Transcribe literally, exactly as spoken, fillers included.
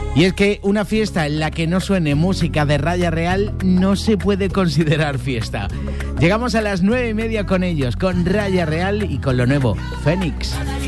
Y es que una fiesta en la que no suene música de Raya Real no se puede considerar fiesta. Llegamos a las nueve y media con ellos, con Raya Real y con lo nuevo, Fénix.